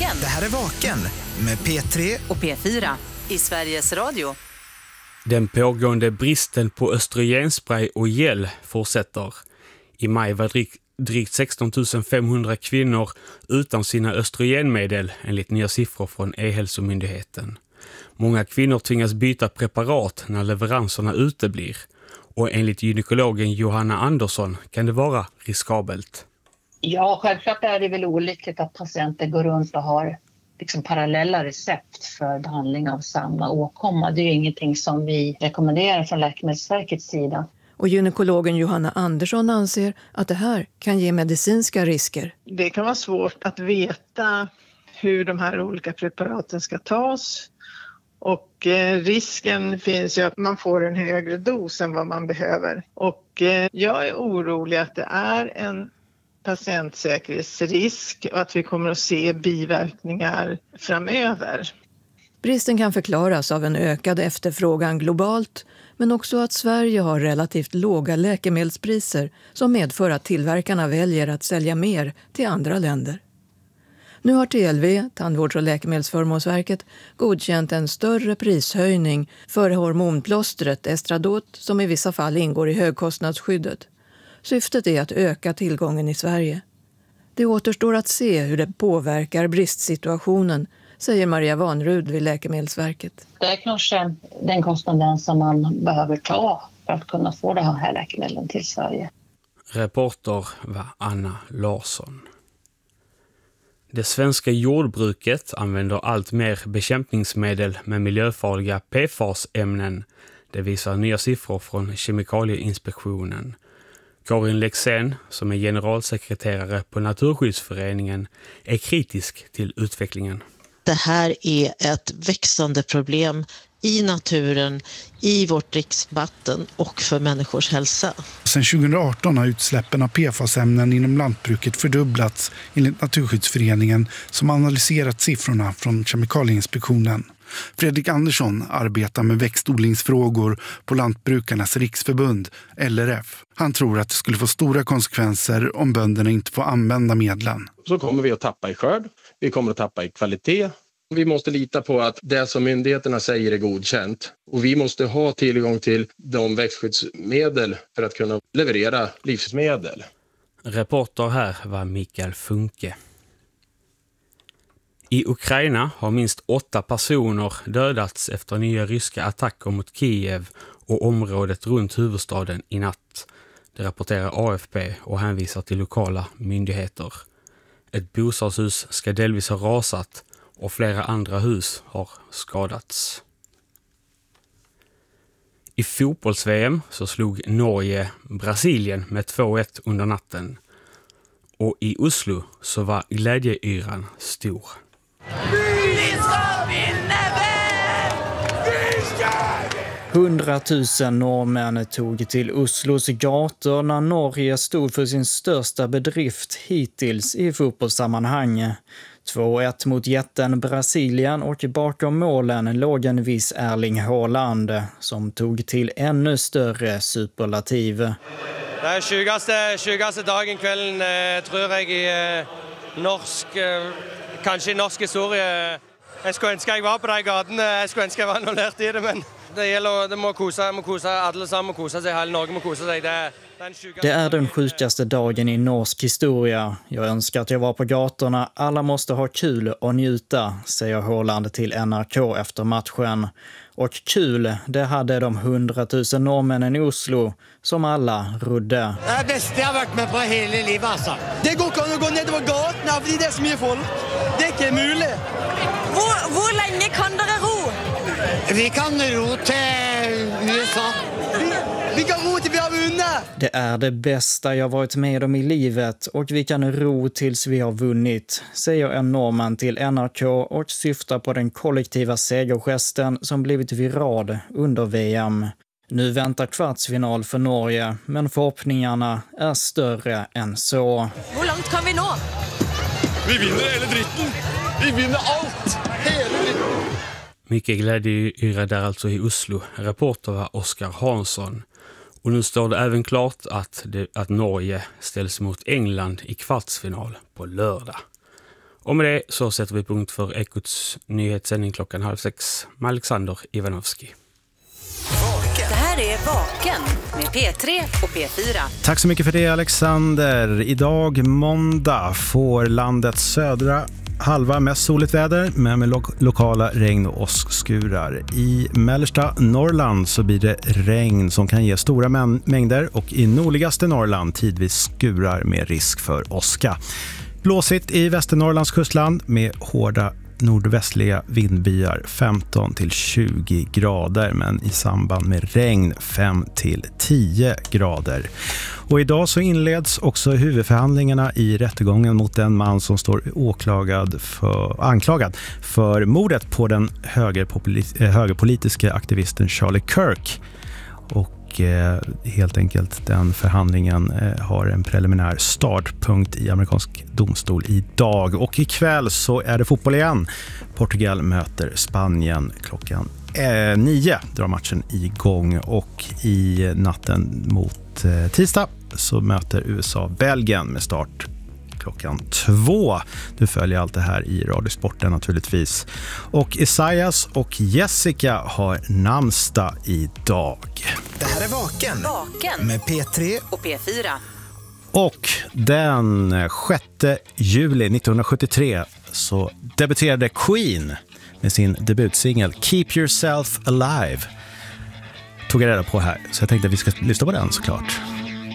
Vaken. Det här är Vaken med P3 och P4 i Sveriges Radio. Den pågående bristen på östrogenspray och gel fortsätter. I maj var drygt 16 500 kvinnor utan sina östrogenmedel enligt nya siffror från E-hälsomyndigheten. Många kvinnor tvingas byta preparat när leveranserna uteblir. Och enligt gynekologen Johanna Andersson kan det vara riskabelt. Ja, självklart är det väl olyckligt att patienter går runt och har parallella recept för behandling av samma åkomma. Det är ju ingenting som vi rekommenderar från Läkemedelsverkets sida. Och gynekologen Johanna Andersson anser att det här kan ge medicinska risker. Det kan vara svårt att veta hur de här olika preparaten ska tas. Och risken finns ju att man får en högre dos än vad man behöver. Och jag är orolig att det är en patientsäkerhetsrisk och att vi kommer att se biverkningar framöver. Bristen kan förklaras av en ökad efterfrågan globalt, men också att Sverige har relativt låga läkemedelspriser som medför att tillverkarna väljer att sälja mer till andra länder. Nu har TLV, Tandvårds- och läkemedelsförmånsverket, godkänt en större prishöjning för hormonplåstret Estradot som i vissa fall ingår i högkostnadsskyddet. Syftet är att öka tillgången i Sverige. Det återstår att se hur det påverkar bristsituationen, säger Maria Vanrud vid Läkemedelsverket. Det är kanske den kostnaden som man behöver ta för att kunna få det här läkemedlen till Sverige. Reporter var Anna Larsson. Det svenska jordbruket använder allt mer bekämpningsmedel med miljöfarliga PFAS-ämnen. Det visar nya siffror från Kemikalieinspektionen. Karin Lexén, som är generalsekreterare på Naturskyddsföreningen, är kritisk till utvecklingen. Det här är ett växande problem i naturen, i vårt dricksvatten och för människors hälsa. Sedan 2018 har utsläppen av PFAS-ämnen inom lantbruket fördubblats enligt Naturskyddsföreningen som analyserat siffrorna från Kemikalieinspektionen. Fredrik Andersson arbetar med växtodlingsfrågor på Lantbrukarnas riksförbund, LRF. Han tror att det skulle få stora konsekvenser om bönderna inte får använda medlen. Så kommer vi att tappa i skörd, vi kommer att tappa i kvalitet. Vi måste lita på att det som myndigheterna säger är godkänt. Och vi måste ha tillgång till de växtskyddsmedel för att kunna leverera livsmedel. Reporter här var Mikael Funke. I Ukraina har minst 8 personer dödats efter nya ryska attacker mot Kiev och området runt huvudstaden i natt. Det rapporterar AFP och hänvisar till lokala myndigheter. Ett bostadshus ska delvis ha rasat och flera andra hus har skadats. I fotbolls-VM så slog Norge Brasilien med 2-1 under natten. Och i Oslo så var glädjeyran stor. Vi ska vinna väl! Vi ska! 100 000 norrmän tog till Oslos gator när Norge stod för sin största bedrift hittills i fotbollssammanhang. 2-1 mot jätten Brasilien och bakom målen låg en viss Erling Haaland som tog till ännu större superlativ. Det är 20. dagen kvällen tror jag i norsk, kanske i norsk historia. Jag skulle önska jag var på den gaten, jag skulle önska jag var involverad i det, men det gäller det må kosa alla sammen kosa sig, hela Norge må kosa sig. Det är den sjukaste dagen i norsk historia. Jag önskar att jag var på gatorna. Alla måste ha kul och njuta, säger Haaland till NRK efter matchen. Och kul, det hade de 100 000 norrmännen i Oslo som alla rodde. Det är bästa jag har varit med på hela livet, alltså. Det går inte att gå ner på gatorna, för det är så mycket folk. Det är inte möjligt. Hvor länge kan dere ro? Vi kan ro till USA. Vi kan ro till vi har vunnit. Det är det bästa jag varit med om i livet och vi kan ro tills vi har vunnit, säger en norrman till NRK och syftar på den kollektiva segergesten som blivit viral under VM. Nu väntar kvartsfinal för Norge, men förhoppningarna är större än så. Hur långt kan vi nå? Vi vinner hela dritten. Vi vinner allt. Hela dritten. Mycket glädjeyra där alltså i Oslo. Reporter var Oskar Hansson. Och nu står det även klart att Norge ställs mot England i kvartsfinal på lördag. Och med det så sätter vi punkt för Ekots nyhetssändning 5:30 med Alexander Ivanovski. Det här är Vaken med P3 och P4. Tack så mycket för det, Alexander. Idag måndag får landets södra halva mest soligt väder med lokala regn- och åskskurar. I mellersta Norrland så blir det regn som kan ge stora mängder och i nordligaste Norrland tidvis skurar med risk för åska. Blåsigt i Västernorrlands kustland med hårda nordvästliga vindbyar 15 till 20 grader, men i samband med regn 5 till 10 grader. Och idag så inleds också huvudförhandlingarna i rättegången mot den man som står anklagad för mordet på den högerpolitiska aktivisten Charlie Kirk. Och helt enkelt den förhandlingen har en preliminär startpunkt i amerikansk domstol idag. Och ikväll så är det fotboll igen. Portugal möter Spanien klockan 9 drar matchen igång, och i natten mot tisdag så möter USA Belgien med start klockan 2. Du följer allt det här i Radiosporten naturligtvis. Och Isaias och Jessica har namnsdag idag. Det här är Vaken med P3 och P4. Och den 6 juli 1973 så debuterade Queen med sin debutsingel Keep Yourself Alive. Tog jag reda på här, så jag tänkte att vi ska lyssna på den såklart.